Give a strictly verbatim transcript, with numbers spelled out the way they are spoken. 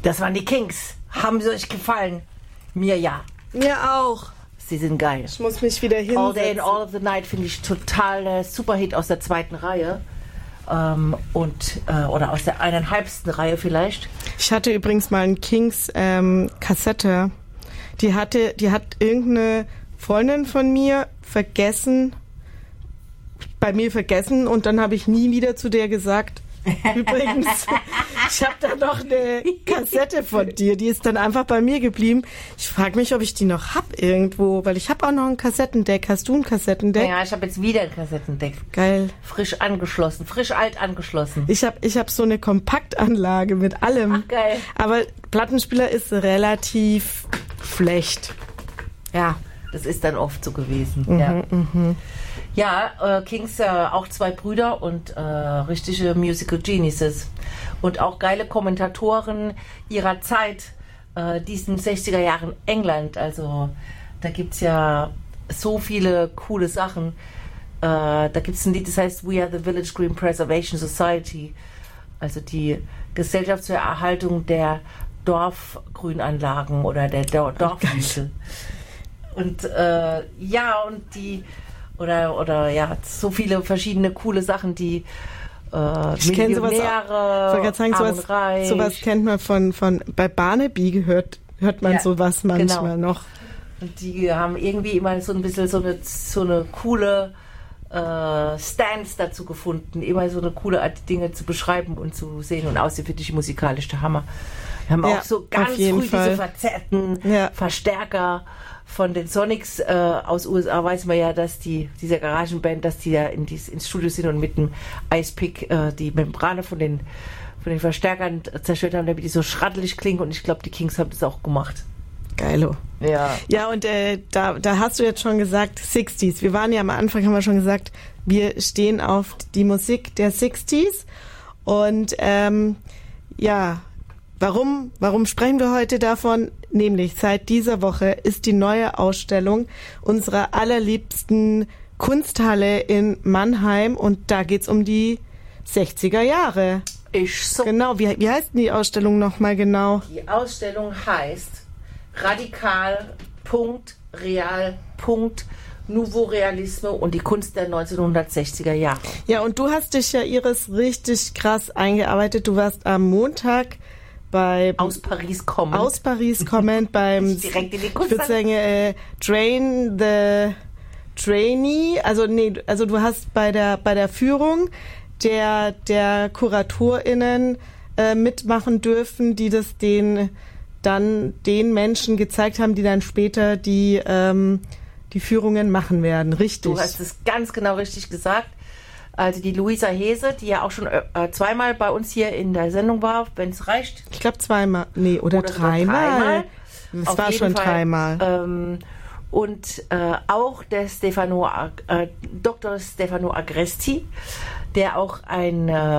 Das waren die Kings. Haben sie euch gefallen? Mir ja. Mir auch. Sie sind geil. Ich muss mich wieder hinsetzen. All Day and All of the Night finde ich total äh, Superhit aus der zweiten Reihe. Ähm, und, äh, oder aus der eineinhalbsten Reihe vielleicht. Ich hatte übrigens mal einen Kings ähm, Kassette. Die hatte, die hat irgendeine Freundin von mir vergessen, bei mir vergessen und dann habe ich nie wieder zu der gesagt, übrigens, ich habe da noch eine Kassette von dir, die ist dann einfach bei mir geblieben. Ich frage mich, ob ich die noch hab irgendwo, weil ich habe auch noch ein Kassettendeck. Hast du ein Kassettendeck? Ja, ich habe jetzt wieder ein Kassettendeck. Geil. Frisch angeschlossen, frisch alt angeschlossen. Ich habe ich hab so eine Kompaktanlage mit allem. Ach, geil. Aber Plattenspieler ist relativ schlecht. Ja, das ist dann oft so gewesen. Mhm, ja, mhm. ja äh, Kings, äh, auch zwei Brüder und äh, richtige Musical Geniuses. Und auch geile Kommentatoren ihrer Zeit, äh, diesen sechziger Jahren England. Also da gibt es ja so viele coole Sachen. Äh, da gibt es ein Lied, das heißt We are the Village Green Preservation Society. Also die Gesellschaft zur Erhaltung der Dorfgrünanlagen oder der Dor- Dorfwiese. Und äh, ja, und die, oder, oder ja, so viele verschiedene coole Sachen, die äh, ich kenne sowas Millionäre, auch. Ich sagen, Arm sowas, und Reich. sowas kennt man von, von bei Barnaby gehört, hört man Ja, sowas manchmal genau. noch. Und die haben irgendwie immer so ein bisschen so eine, so eine coole äh, Stance dazu gefunden, immer so eine coole Art, Dinge zu beschreiben und zu sehen. Und außerdem finde ich musikalisch der Hammer. Wir haben Ja, auch so auf ganz jeden früh Fall. diese verzerrten Ja. Verstärker von den Sonics äh, aus U S A, weiß man ja, dass die, dieser Garagenband, dass die da in dies, ins Studio sind und mit dem Icepick äh, die Membrane von den, von den Verstärkern zerstört haben, damit die so schrattelig klingen. Und ich glaube, die Kings haben das auch gemacht. Geilo. Ja. Ja, und äh, da, da hast du jetzt schon gesagt, sechziger. Wir waren ja am Anfang, haben wir schon gesagt, wir stehen auf die Musik der sechziger. Und ähm, ja, warum, warum sprechen wir heute davon? Nämlich seit dieser Woche ist die neue Ausstellung unserer allerliebsten Kunsthalle in Mannheim und da geht's um die sechziger Jahre. Ich so. Genau, wie, wie heißt denn die Ausstellung nochmal genau? Die Ausstellung heißt Radikal, Punkt, Real, Punkt, Nouveau Realisme und die Kunst der neunzehnhundertsechziger Jahre. Ja, und du hast dich ja, Iris, richtig krass eingearbeitet. Du warst am Montag bei Aus Paris kommend. aus Paris kommend beim Direkt in die ich würde Kunsthalle. sagen äh, Train the Trainee, also nee, also du hast bei der bei der Führung der der KuratorInnen äh, mitmachen dürfen, die das den dann den Menschen gezeigt haben, die dann später die ähm, die Führungen machen werden, richtig? Du hast es ganz genau richtig gesagt. Also die Luisa Hese, die ja auch schon äh, zweimal bei uns hier in der Sendung war, wenn es reicht. Ich glaube zweimal, nee, oder, Oder sogar dreimal. dreimal. Das Auf war jeden schon Fall, dreimal. Ähm, und äh, auch der Stefano, äh, Doktor Stefano Agresti, der auch ein äh,